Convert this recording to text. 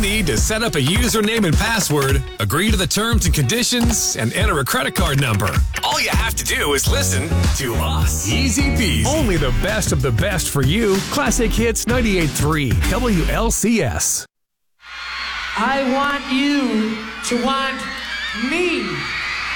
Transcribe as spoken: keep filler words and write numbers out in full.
need to set up a username and password, agree to the terms and conditions, and enter a credit card number. All you have to do is listen to us. Easy peasy. Only the best of the best for you. Classic Hits ninety-eight point three W L C S. I want you to want me.